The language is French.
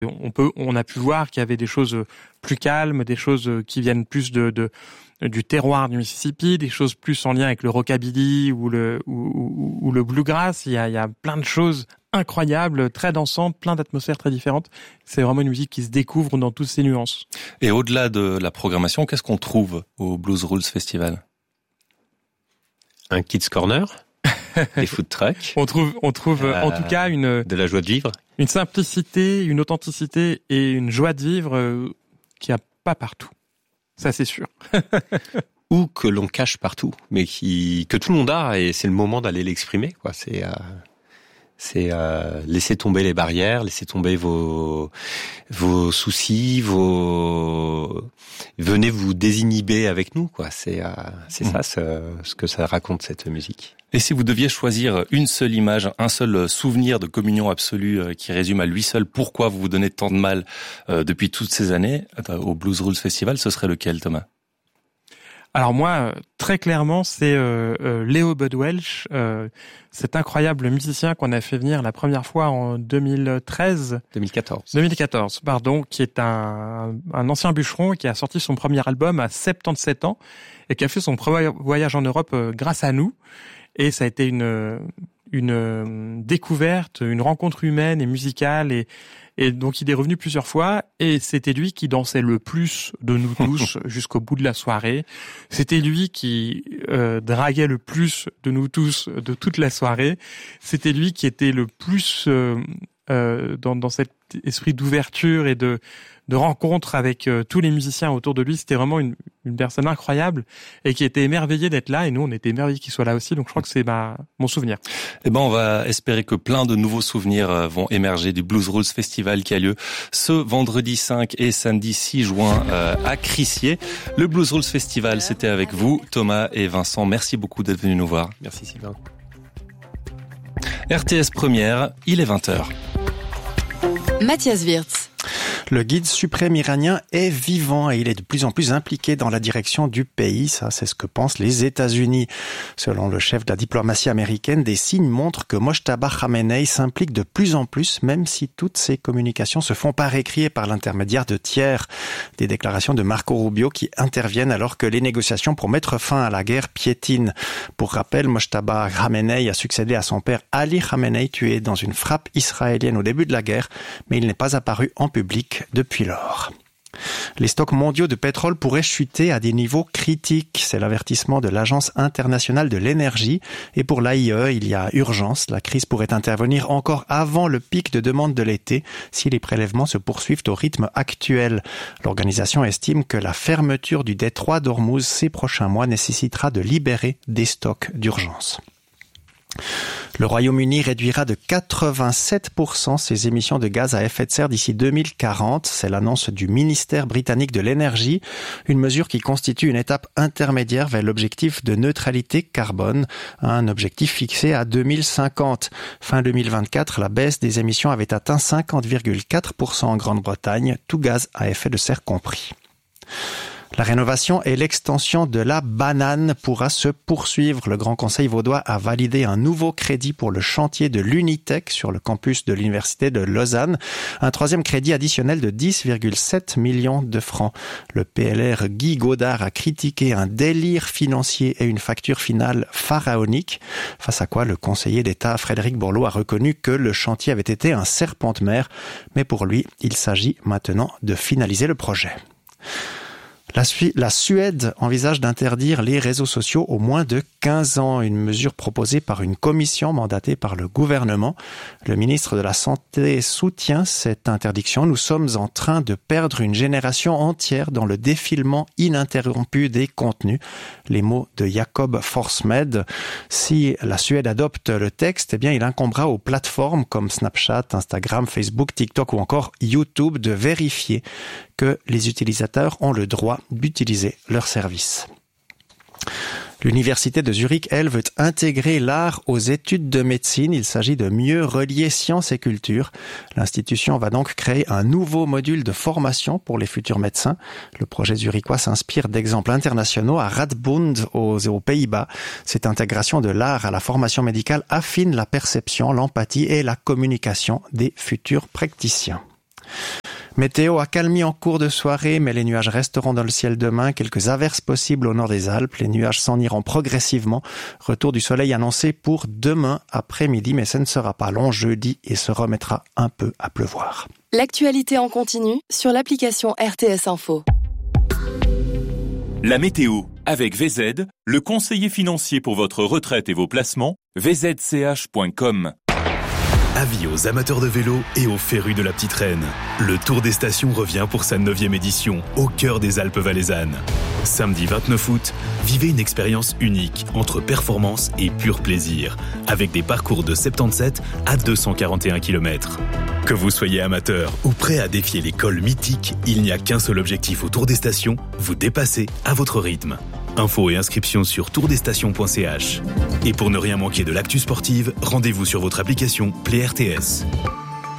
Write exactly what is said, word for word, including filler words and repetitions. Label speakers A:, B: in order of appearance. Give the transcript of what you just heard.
A: On peut, on a pu voir qu'il y avait des choses plus calmes, des choses qui viennent plus de, de du terroir du Mississippi, des choses plus en lien avec le rockabilly ou le ou, ou, ou le bluegrass. Il y a, il y a plein de choses incroyables, très dansantes, plein d'atmosphères très différentes. C'est vraiment une musique qui se découvre dans toutes ses nuances.
B: Et au-delà de la programmation, qu'est-ce qu'on trouve au Blues Rules Festival ?
C: Un kids corner, des food trucks.
A: On trouve, on trouve euh, en tout cas une
C: de la joie de vivre,
A: une simplicité, une authenticité et une joie de vivre euh, qu'il n'y a pas partout. Ça, c'est sûr.
C: Ou que l'on cache partout, mais qui que tout le monde a, et c'est le moment d'aller l'exprimer, quoi. C'est euh, c'est euh, laisser tomber les barrières, laisser tomber vos vos soucis, vos venez vous désinhiber avec nous, quoi. C'est euh, c'est mmh. ça ce, ce que ça raconte, cette musique.
B: Et si vous deviez choisir une seule image, un seul souvenir de communion absolue qui résume à lui seul pourquoi vous vous donnez tant de mal euh, depuis toutes ces années au Blues Rules Festival, ce serait lequel, Thomas ?
A: Alors moi, très clairement, c'est euh, euh, Leo Bud Welch, euh, cet incroyable musicien qu'on a fait venir la première fois en deux mille treize.
C: deux mille quatorze.
A: deux mille quatorze, pardon, qui est un, un ancien bûcheron qui a sorti son premier album à soixante-dix-sept ans et qui a fait son premier voyage en Europe euh, grâce à nous. Et ça a été une une découverte, une rencontre humaine et musicale, et et donc il est revenu plusieurs fois, et c'était lui qui dansait le plus de nous tous jusqu'au bout de la soirée. C'était lui qui euh, draguait le plus de nous tous de toute la soirée. C'était lui qui était le plus euh, euh, dans dans cet esprit d'ouverture et de de rencontre avec euh, tous les musiciens autour de lui. C'était vraiment une, une personne incroyable et qui était émerveillée d'être là, et nous on était émerveillés qu'il soit là aussi, donc je crois que c'est ma, mon souvenir.
B: Eh ben on va espérer que plein de nouveaux souvenirs vont émerger du Blues Rules Festival qui a lieu ce vendredi cinq et samedi six juin euh, à Crissier. Le Blues Rules Festival, c'était avec vous, Thomas et Vincent. Merci beaucoup d'être venus nous voir.
C: Merci Sylvain.
B: R T S Première, il est vingt heures.
D: Mathias Wirtz.
E: Le guide suprême iranien est vivant et il est de plus en plus impliqué dans la direction du pays. Ça, c'est ce que pensent les États-Unis. Selon le chef de la diplomatie américaine, des signes montrent que Mojtaba Khamenei s'implique de plus en plus, même si toutes ces communications se font par écrit et par l'intermédiaire de tiers. Des déclarations de Marco Rubio qui interviennent alors que les négociations pour mettre fin à la guerre piétinent. Pour rappel, Mojtaba Khamenei a succédé à son père Ali Khamenei, tué dans une frappe israélienne au début de la guerre, mais il n'est pas apparu en public depuis lors. Les stocks mondiaux de pétrole pourraient chuter à des niveaux critiques. C'est l'avertissement de l'Agence internationale de l'énergie. Et pour l'A I E, il y a urgence. La crise pourrait intervenir encore avant le pic de demande de l'été si les prélèvements se poursuivent au rythme actuel. L'organisation estime que la fermeture du détroit d'Ormuz ces prochains mois nécessitera de libérer des stocks d'urgence. Le Royaume-Uni réduira de quatre-vingt-sept pour cent ses émissions de gaz à effet de serre d'ici deux mille quarante. C'est l'annonce du ministère britannique de l'énergie, une mesure qui constitue une étape intermédiaire vers l'objectif de neutralité carbone, un objectif fixé à deux mille cinquante. Fin deux mille vingt-quatre, la baisse des émissions avait atteint cinquante virgule quatre pour cent en Grande-Bretagne, tout gaz à effet de serre compris. La rénovation et l'extension de la banane pourra se poursuivre. Le Grand Conseil vaudois a validé un nouveau crédit pour le chantier de l'Unitec sur le campus de l'Université de Lausanne. Un troisième crédit additionnel de dix virgule sept millions de francs. Le P L R Guy Godard a critiqué un délire financier et une facture finale pharaonique. Face à quoi le conseiller d'État Frédéric Borloo a reconnu que le chantier avait été un serpent de mer. Mais pour lui, il s'agit maintenant de finaliser le projet. La, Su- la Suède envisage d'interdire les réseaux sociaux aux moins de quinze ans, une mesure proposée par une commission mandatée par le gouvernement. Le ministre de la Santé soutient cette interdiction. Nous sommes en train de perdre une génération entière dans le défilement ininterrompu des contenus. Les mots de Jakob Forssmed. Si la Suède adopte le texte, eh bien, il incombera aux plateformes comme Snapchat, Instagram, Facebook, TikTok ou encore YouTube de vérifier que les utilisateurs ont le droit d'utiliser leurs services. L'université de Zurich, elle, veut intégrer l'art aux études de médecine. Il s'agit de mieux relier sciences et culture. L'institution va donc créer un nouveau module de formation pour les futurs médecins. Le projet zurichois s'inspire d'exemples internationaux à Radboud, aux, aux Pays-Bas. Cette intégration de l'art à la formation médicale affine la perception, l'empathie et la communication des futurs praticiens. Météo accalmie en cours de soirée, mais les nuages resteront dans le ciel demain. Quelques averses possibles au nord des Alpes. Les nuages s'en iront progressivement. Retour du soleil annoncé pour demain après-midi, mais ça ne sera pas long jeudi et se remettra un peu à pleuvoir.
D: L'actualité en continu sur l'application R T S Info.
F: La météo avec V Z, le conseiller financier pour votre retraite et vos placements, v z c h point com.
G: Avis aux amateurs de vélo et aux férus de la petite reine. Le Tour des Stations revient pour sa neuvième édition, au cœur des Alpes valaisannes. Samedi vingt-neuf août, vivez une expérience unique entre performance et pur plaisir, avec des parcours de soixante-dix-sept à deux cent quarante et un kilomètres. Que vous soyez amateur ou prêt à défier les cols mythiques, il n'y a qu'un seul objectif au Tour des Stations, vous dépasser à votre rythme. Infos et inscriptions sur tour des stations point c h. Et pour ne rien manquer de l'actu sportive, rendez-vous sur votre application Play R T S.